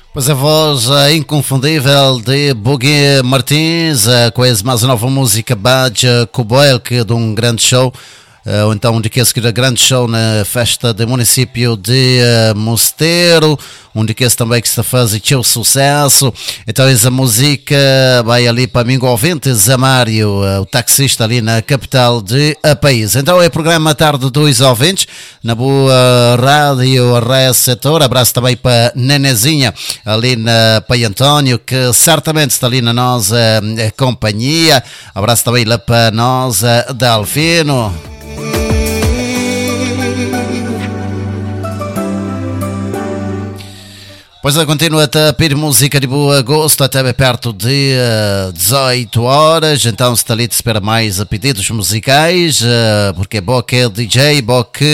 Pois a voz inconfundível de Buggy Martins, com a mais nova música Bad Cowboy, que é de um grande show, ou então de que esse grande show na festa do município de Mosteiro, onde que esse também que está fazendo seu sucesso. Então essa música vai ali para amigo ouvinte Zamário, o taxista ali na capital de país. Então é o programa Tarde dos Ouvintes, na boa rádio receptor. Abraço também para Nenezinha ali na Pai António, que certamente está ali na nossa companhia. Abraço também lá para nós Delfino. Pois continua a pedir música de boa gosto até perto de 18 horas, então se está ali de espera mais pedidos musicais, porque é bom que é DJ, bom que